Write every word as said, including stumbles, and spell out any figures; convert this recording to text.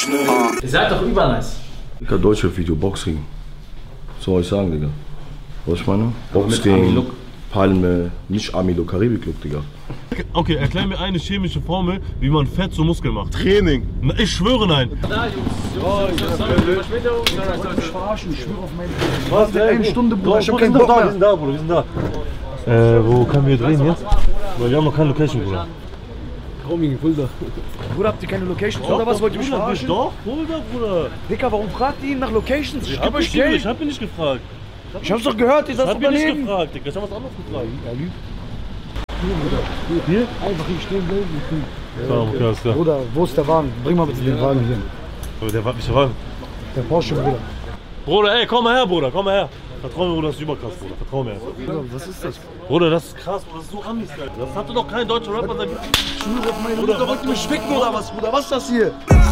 Ihr seid doch übernice. Ich hab Deutschrap-Video, Boxring. Was soll ich sagen, Digga? Was ich meine? Boxring, Palme, nicht Ami-Look, Karibik-Look, Digga. Okay, erklär mir eine chemische Formel, wie man Fett zu Muskeln macht. Training. Na, ich schwöre nein. Da, Jungs. Jungs, Verspätung. Ich verarschen, ich schwöre auf meine... Was? Eine Stunde, Bruder, ich hab Wir keinen sind Bock da, wir mehr. sind da, Bruder, wir sind da. Äh, wo können wir drehen jetzt? Weil wir haben noch keine Location, Bruder. Roaming, Fulda. Bruder, habt ihr keine Locations oder was? Wollt ihr mich verarschen? Doch, Fulda, Bruder. Dicker, warum fragt ihr ihn nach Locations? Ich Ich geb hab, euch nicht, Geld. ich hab ihn nicht gefragt. Ich hab's doch gehört, ihr Ich seid hab ihn nicht Unternehmen. gefragt, Digga. Ich hab was anderes gefragt. Er lügt. Hier? Einfach hier stehen bleiben. Ja, okay, alles klar. Bruder, wo ist der Wagen? Bring mal bitte den Wagen hier. Aber der war nicht Wagen. Der Porsche, Bruder. Bruder, ey, komm mal her, Bruder, komm mal her. Vertrau mir, Bruder, das ist überkrass, Bruder. Vertrau mir. Bruder, was ist das? Bruder, das ist krass, Bruder, das ist so Amis, Alter. Das hatte doch kein deutscher Rapper. Ich schwöre auf meine Mutter, wollt ihr mich ficken oder was, Bruder? Was ist das hier?